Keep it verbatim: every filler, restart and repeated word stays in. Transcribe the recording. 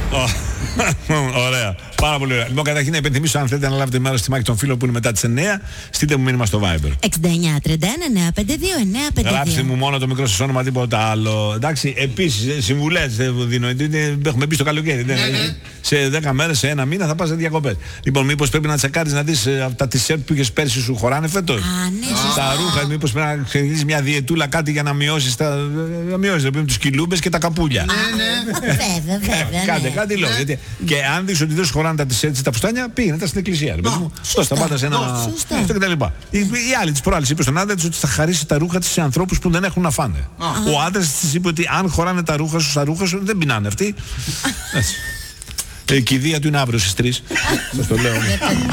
Ωραία. Πάρα πολύ ωραία. Λοιπόν, καταρχήν να υπενθυμίσω, αν θέλετε να λάβετε μέρος στη μάχη των φίλων που είναι μετά τις εννιά, στείλτε μου μήνυμα στο Viber. εξήντα εννιά τριάντα ένα εννιά πέντε δύο εννιά πέντε δύο. Γράψτε μου μόνο το μικρό σας όνομα, τίποτα άλλο. Εντάξει, επίσης, συμβουλές δεν δίνω. Έχουμε μπει στο καλοκαίρι. Σε δέκα μέρες, σε ένα μήνα θα πας σε διακοπές. Λοιπόν, μήπως πρέπει να τσεκάρεις να δεις τα t-shirt που είχες πέρσι σου χωράνε φέτος. Τα ρούχα, μήπως πρέπει να ξεκινήσεις μια διετούλα κάτι για να μειώσεις τα. Να μειώσεις, να πούμε, τους κιλούμπες και τα καπούλια. Βέβαια, βέβαια. Κάντε κάτι λόγο. Και αν δεις ότι δεν σου χωράνε τα t-shirt τα φουστάνια, πήγαινε τα στην εκκλησία. Σωστά, πάντα σε ένα. Αυτό κτλ. Η άλλη της προάλλης είπε στον άντρα της ότι θα χαρίσει τα ρούχα της σε ανθρώπους που δεν έχουν να φάνε. Ο άντρας της είπε ότι αν χωράνε τα ρούχα σου στα ρούχα σου, δεν πεινάνε αυτοί. Η κηδεία του είναι αύριο στις τρεις. Σας το λέω.